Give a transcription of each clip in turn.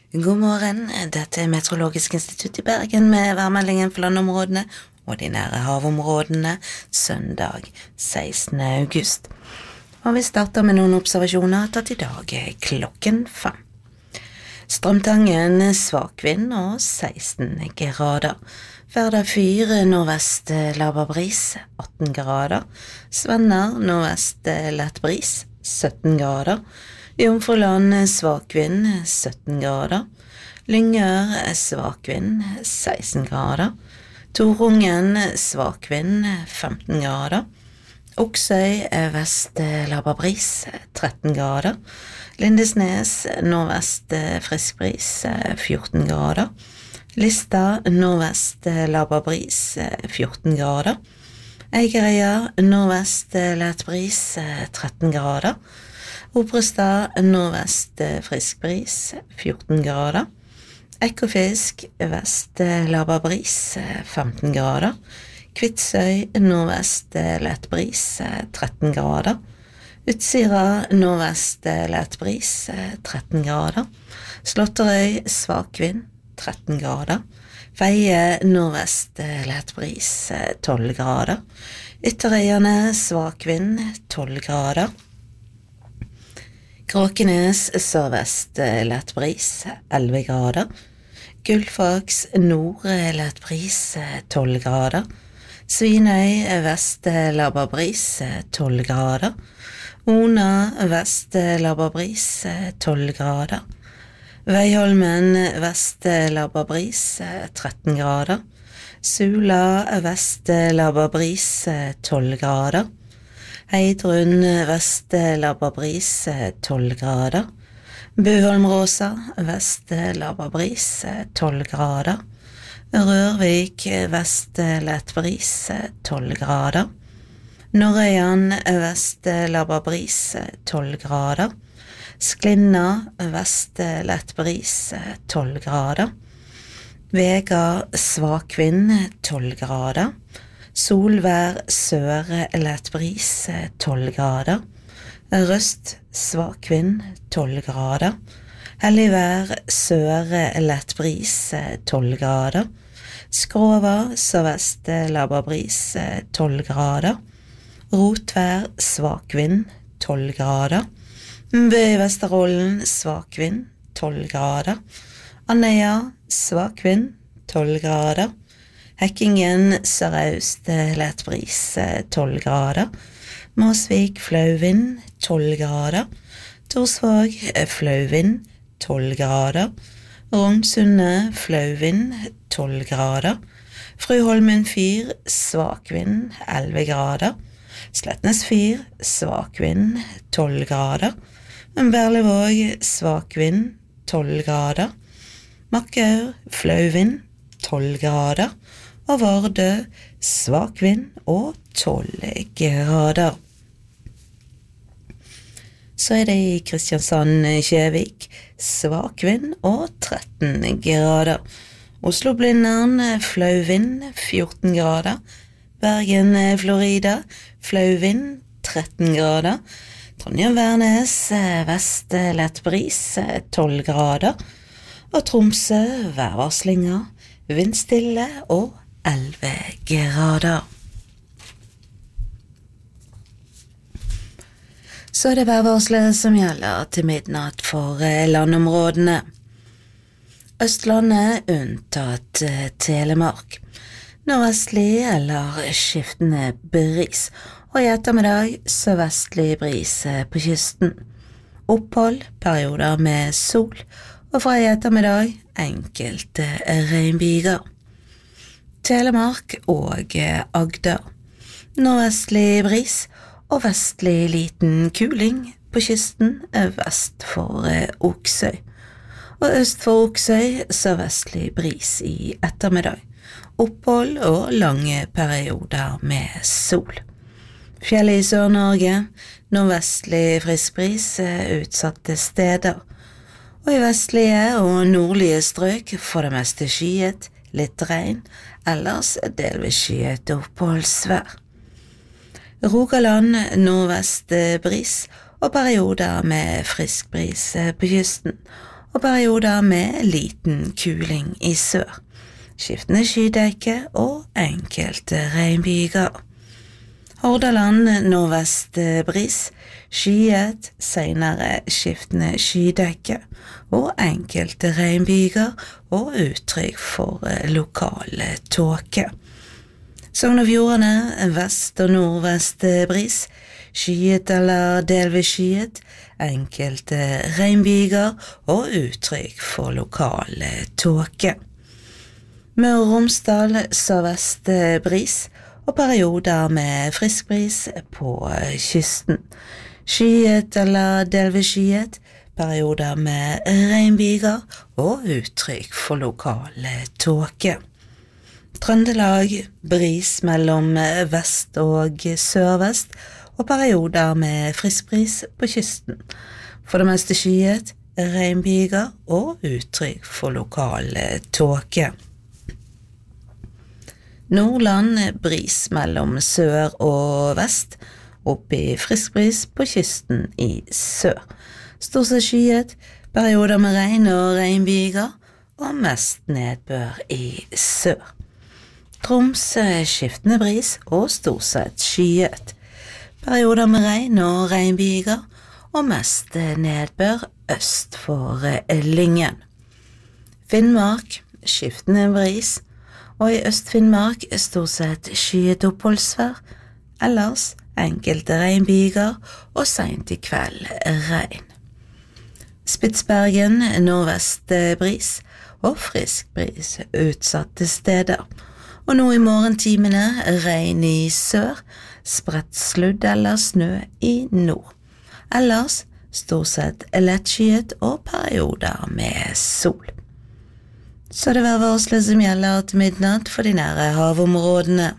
God morgen, dette Meteorologisk institutt i Bergen med værmeldingen for landområdene og de nære havområdene søndag 16. august. Og vi starter med noen observasjoner tatt i dag klokken 5. Strømtangen svak vind og 16 grader. Færda 4 nordvest laber bris 18 grader. Svenner nordvest lett bris 17 grader. Jomfruland svak vind 17 grader. Lyngør svak vind 16 grader. Torungen svak vind 15 grader. Oksøy vest laber bris 13 grader. Lindesnes nordvest frisk bris 14 grader. Lista nordvest laber bris 14 grader. Eigerøya nordvest lett bris 13 grader. Obrestad nordvest frisk bris 14 grader. Ekofisk vest laber bris 15 grader. Kvitsøy nordvest lett bris 13 grader. Utsira nordvest lett bris 13 grader. Slåtterøy svak vind 13 grader. Feie nordvest lett bris 12 grader. Ytterøyene svak vind 12 grader. Kråkenes sørvest lett bris 11 grader. Gullfaks nord lett bris 12 grader. Svinøy vest laber bris 12 grader. Ona vest laber bris 12 grader. Veiholmen vest laber bris 13 grader. Sula vest laber bris 12 grader. Heidrun vest laber bris 12 grader. Buholmråsa vest laber bris 12 grader. Rørvik vest lett bris 12 grader. Norrøyan vest laber bris 12 grader. Sklinna vest lett bris 12 grader. Vega svak vind 12 grader. Solvær sør lett bris 12 grader. Røst svak vind 12 grader. Helligvær sør lett bris 12 grader. Skrova sørvest laber bris 12 grader. Rotvær svak vind 12 grader. Ved Vesterålen svak vind 12 grader. Andøya svak vind 12 grader. Hekkingen sørøst lett bris 12 grader. Måsvik flau vind 12 grader. Torsvåg flau vind 12 grader. Rognsundet flau vind 12 grader. Fruholmen 4 svak vind 11 grader. Slettnes 4 svak vind 12 grader. Berlevåg svak vind 12 grader. Makkau flau vind 12 grader. Og Vardø svak vind og 12 grader. Så det i Kristiansand-Kjevik svak vind og 13 grader. Oslo-Blindern flau vind 14 grader. Bergen-Florida flau vind 13 grader. Trondheim-Værnes vest lett bris 12 grader. Og Tromsø værvarslinger vindstille og 11 grader. Så det værvarslet som gjelder til midnatt for landområdene. Østlandet unntatt Telemark. Nordvestlig eller skiftende bris, og i ettermiddag sørvestlig bris på kysten. Opphold, perioder med sol, og fra i ettermiddag enkelte regnbyger. Telemark og Agder. Nordvestlig bris og vestlig liten kuling på kysten vest for Oksøy. Og øst for Oksøy sørvestlig bris i ettermiddag. Opphold og lange perioder med sol. Fjellet i Sør-Norge, nordvestlig frisk bris utsatte steder. Og i vestlige og nordlige strøk for det meste skyet, litt regn, ellers delvis skyet oppholdsvær. Rogaland nordvest bris og perioder med frisk bris på kysten, og perioder med liten kuling i sør. Skiftende skydekke og enkelte regnbyger. Hordaland nordvest bris, skyet, senere skiftende skydekke og enkelte regnbyger og uttrykk for lokale tåke. Sogn og Fjordane vest og nordvest bris, skyet eller delvis skyet, enkelte regnbyger og uttrykk for lokale tåke. Møre og Romsdal sørvest bris, og perioder med frisk bris på kysten. Skyet eller delvis skyet, perioder med regnbyger og uttrykk for lokale tåke. Trøndelag bris mellom vest og sørvest, og perioder med frisk bris på kysten. For det meste skyet, regnbyger og uttrykk for lokale tåke. Nordland bris mellom sør og vest, opp i frisk bris på kysten i sør. Stort sett skyet, perioder med regn og regnbyger, og mest nedbør i sør. Troms skiftende bris og stort sett skyet. Perioder med regn og regnbyger, og mest nedbør øst for Lyngen. Finnmark skiftende bris, og i Øst-Finnmark stort sett skyet oppholdsvær, ellers enkelte regnbyger og sent i kveld regn. Spitsbergen nordvest bris og frisk bris utsatte steder, og nå i morgentimene regn i sør, spredt sludd eller snø i nord. Ellers stort sett lettskyet og perioder med sol. Så det værvarselet som gjelder til midnatt for de nære havområdene.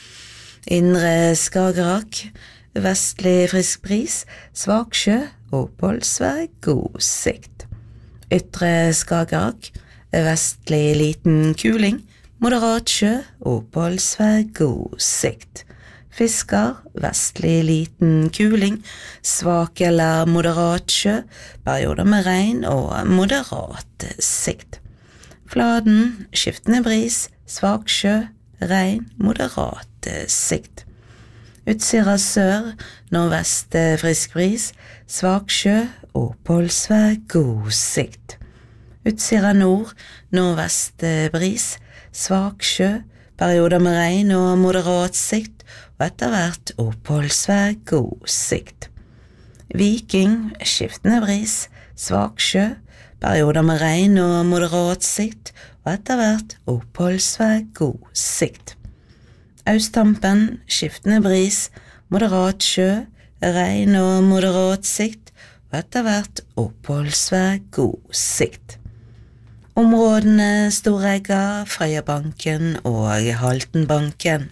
Indre Skagerrak, vestlig frisk bris, svak sjø, oppholdsvær, god sikt. Ytre Skagerrak, vestlig liten kuling, moderat sjø, oppholdsvær, god sikt. Fisker, vestlig liten kuling, svak eller moderat sjø, perioder med regn og moderat sikt. Fladen, skiftende bris, svak sjø, regn, moderat sikt. Utsira sør, nordvest frisk bris, svak sjø, oppholdsvær, god sikt. Utsira nord, nordvest bris, svak sjø, perioder med regn og moderat sikt, og etter hvert oppholdsvær, god sikt. Viking, skiftende bris, svak sjø, perioder med regn og moderat sikt, og etter hvert oppholdsvær, god sikt. Austtampen, skiftende bris, moderat sjø, regn og moderat sikt, og etter hvert oppholdsvær, god sikt. Områdene Storegga, Frøyabanken og Haltenbanken.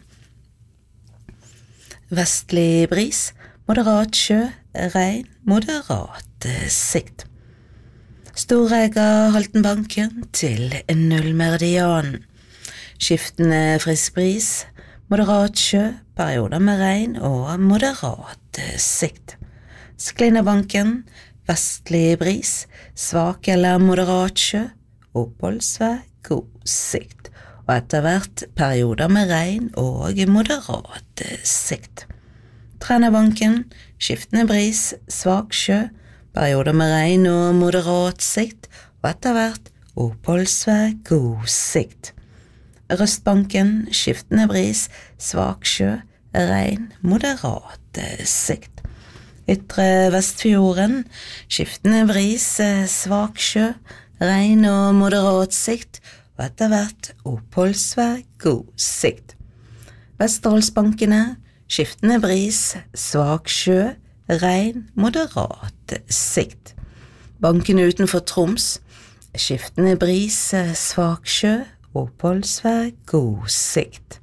Vestlig bris, moderat sjø, regn, moderat sikt. Storegga, Haltenbanken til nullmeridianen. Skiftende frisk bris, moderat sjø, perioder med regn og moderat sikt. Sklinnabanken, vestlig bris, svak eller moderat sjø, oppholdsvær, god sikt, og etter hvert perioder med regn og moderat sikt. Trænabanken, skiftende bris, svak sjø, perioder med regn og moderat sikt, og etter hvert oppholdsvær, god sikt. Røstbanken, skiftende bris, svak sjø, regn, moderat sikt. Ytre Vestfjorden, skiftende bris, svak sjø, regn og moderat sikt, og etter hvert oppholdsvær, god sikt. Vesterålsbankene, skiftende bris, svak sjø, regn, moderat sikt. Bankene utenfor Troms, skiftende bris, svak sjø, oppholdsvær, god sikt.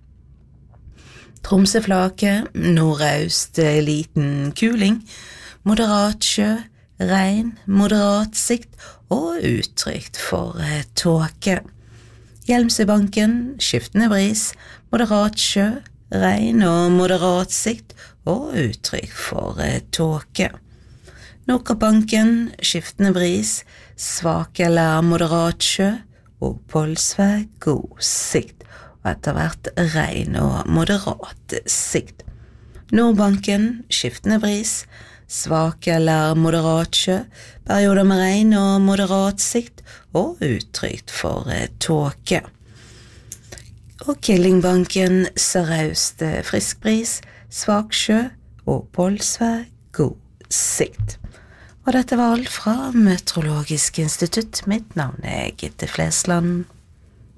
Tromsøflake, nordøst liten kuling, moderat sjø, regn, moderat sikt og utrygt for tåke. Hjelmsøbanken, skiftende bris, moderat sjø, regn og moderat sikt og utrygt for tåke. Nokabanken, skiftende bris, svak eller moderat sjø, oppholdsvær, god sikt, og etter hvert regn og moderat sikt. Nordbanken, skiftende bris, svak eller moderat sjø, perioder med regn og moderat sikt, og utrygt for tåke. Og Killingbanken, sørøst, frisk bris, svak sjø, oppholdsvær, god sikt. Og dette var alt fra Meteorologisk institutt. Mitt navn Gitte Flesland.